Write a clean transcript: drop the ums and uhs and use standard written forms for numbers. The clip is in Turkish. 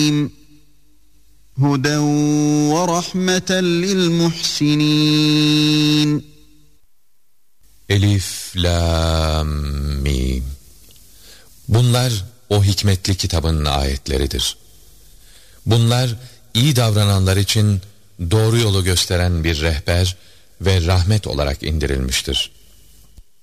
حكيم هدى ورحمة للمحسنين. Elif, Lam, Mim. Bunlar o hikmetli kitabın ayetleridir. Bunlar iyi davrananlar için doğru yolu gösteren bir rehber ve rahmet olarak indirilmiştir.